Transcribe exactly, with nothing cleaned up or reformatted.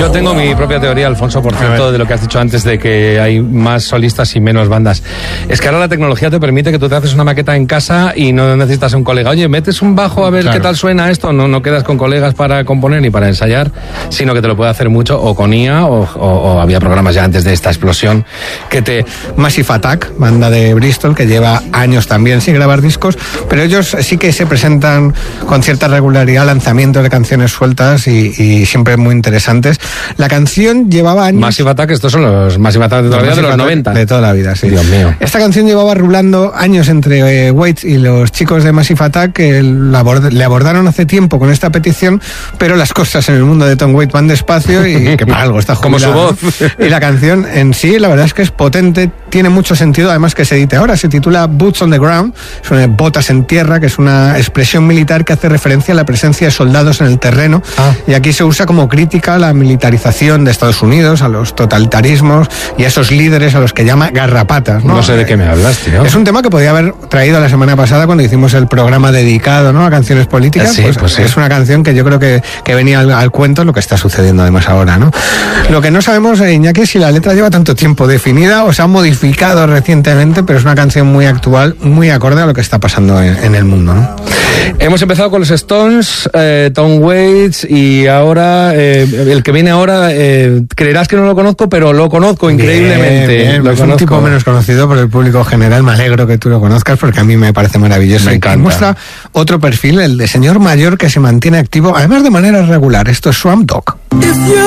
Yo tengo mi propia teoría, Alfonso, por cierto, de lo que has dicho antes de que hay más solistas y menos bandas. Es que ahora la tecnología te permite que tú te haces una maqueta en casa y no necesitas un colega. Oye, metes un bajo a ver claro. qué tal suena esto. No, no quedas con colegas para componer ni para ensayar, sino que te lo puede hacer mucho o con I A o, o, o había programas ya antes de esta explosión que te... Massive Attack, banda de Bristol, que lleva años también sin grabar discos, pero ellos sí que se presentan con cierta regularidad lanzamientos de canciones sueltas y, y siempre muy interesantes. La canción llevaba años... Massive Attack, estos son los Massive Attack de toda la vida, de los noventa. De toda la vida, sí. Dios mío. Esta canción llevaba rulando años entre eh, Waits y los chicos de Massive Attack, que la abord- le abordaron hace tiempo con esta petición, pero las cosas en el mundo de Tom Waits van despacio y que para algo está jubilado. Como su voz. Y la canción en sí, la verdad es que es potente, tiene mucho sentido, además que se edite ahora, se titula Boots on the Ground, son botas en tierra, que es una expresión militar que hace referencia a la presencia de soldados en el terreno, ah. y aquí se usa como crítica a la militarización de Estados Unidos, a los totalitarismos y a esos líderes a los que llama garrapatas, ¿no? No sé de qué me hablas, tío. Es un tema que podía haber traído la semana pasada cuando hicimos el programa dedicado, ¿no?, a canciones políticas. Sí, pues, pues sí. Es una canción que yo creo que, que venía al, al cuento lo que está sucediendo además ahora, ¿no? Lo que no sabemos, eh, Iñaki, es si la letra lleva tanto tiempo definida o se ha modificado recientemente, pero es una canción muy actual, muy acorde a lo que está pasando en, en el mundo, ¿no? Hemos empezado con los Stones, eh, Tom Waits, y ahora, eh, el que viene ahora, eh, creerás que no lo conozco, pero lo conozco increíblemente. Bien, bien. Lo es conozco. Un tipo menos conocido por el público general, me alegro que tú lo conozcas porque a mí me parece maravilloso. Me encanta. Y muestra otro perfil, el de señor mayor que se mantiene activo, además de manera regular. Esto es Swamp Dogg.